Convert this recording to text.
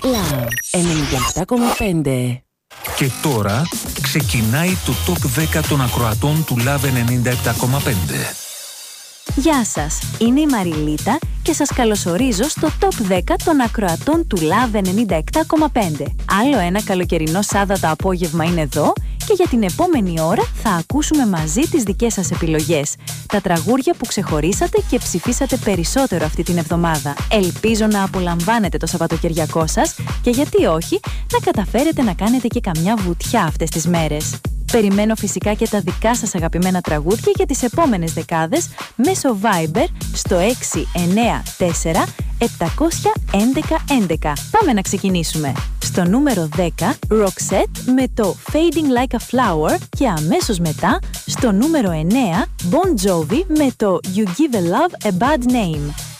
Love 97,5. Και τώρα ξεκινάει το Top 10 των ακροατών του Love 97,5. Γεια σας, είναι η Μαριλίτα και σας καλωσορίζω στο Top 10 των ακροατών του Love 97,5. Άλλο ένα καλοκαιρινό Σάββατο απόγευμα είναι εδώ και για την επόμενη ώρα θα ακούσουμε μαζί τις δικές σας επιλογές. Τα τραγούδια που ξεχωρίσατε και ψηφίσατε περισσότερο αυτή την εβδομάδα. Ελπίζω να απολαμβάνετε το Σαββατοκυριακό σας και γιατί όχι, να καταφέρετε να κάνετε και καμιά βουτιά αυτές τις μέρες. Περιμένω φυσικά και τα δικά σας αγαπημένα τραγούδια για τις επόμενες δεκάδες μέσω Viber στο 694 711 11. Πάμε να ξεκινήσουμε. Στο νούμερο 10, Roxette με το Fading Like a Flower και αμέσως μετά, στο νούμερο 9, Bon Jovi με το You Give a Love a Bad Name.